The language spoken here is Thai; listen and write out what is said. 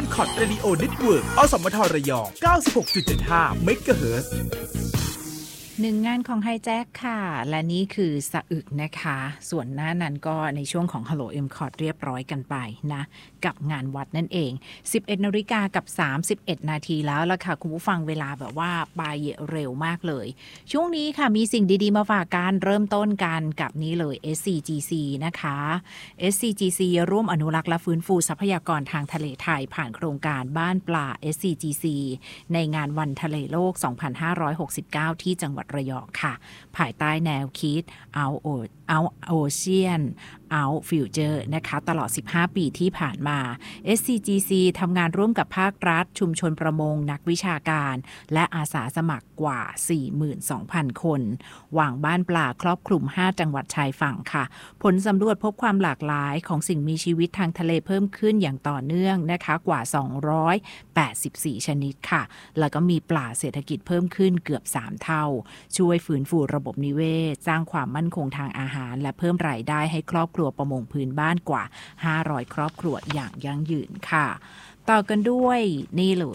MCOT Radio Network อสมทระยอง 96.75 MHz หนึ่งงานของไฮแจ็คค่ะและนี่คือสะอึกนะคะส่วนหน้านั้นก็ในช่วงของ Hello MCOT เรียบร้อยกันไปนะกับงานวัดนั่นเอง 11:31 น.กับ 31 นาทีแล้วล่ะค่ะคุณผู้ฟังเวลาแบบว่าไปเร็วมากเลยช่วงนี้ค่ะมีสิ่งดีๆมาฝากกันเริ่มต้นกันกับนี้เลย SCGC นะคะ SCGC ร่วมอนุรักษ์และฟื้นฟูทรัพยากรทางทะเลไทยผ่านโครงการบ้านปลา SCGC ในงานวันทะเลโลก 2569 ที่จังหวัดระยองค่ะภายใต้แนวคิด Out Ocean Out Future นะคะตลอด 15 ปีที่ผ่านมา SCGC ทำงานร่วมกับภาครัฐชุมชนประมงนักวิชาการและอาสาสมัครกว่า 42,000 คนวางบ้านปลาครอบคลุม 5 จังหวัดชายฝั่งค่ะผลสำรวจพบความหลากหลายของสิ่งมีชีวิตทางทะเลเพิ่มขึ้นอย่างต่อเนื่องนะคะกว่า 284 ชนิดค่ะแล้วก็มีปลาเศรษฐกิจเพิ่มขึ้นเกือบ 3 เท่าช่วยฟื้นฟูระบบนิเวศสร้างความมั่นคงทางอาหารและเพิ่มรายได้ให้ครอบครัวประมงพื้นบ้านกว่า 500 ครอบครัวอย่างยั่งยืนค่ะต่อกันด้วยนี่เล